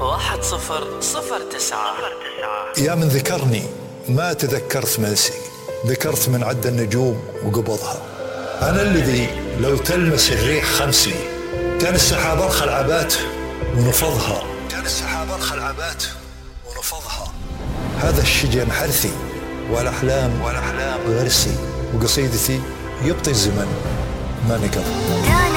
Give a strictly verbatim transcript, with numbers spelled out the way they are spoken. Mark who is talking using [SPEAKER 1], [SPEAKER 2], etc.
[SPEAKER 1] واحد صفر صفر تسعة.
[SPEAKER 2] يا من ذكرني ما تذكرت منسي، ذكرت من عد النجوم وقبضها. أنا الذي لو تلمس الريح خمسي، كان السحاب الخلعبات ونفضها، كان السحاب الخلعبات ونفضها. هذا الشجن حرثي والأحلام والأحلام غرسي، وقصيدتي يبطي الزمن ما نقضها.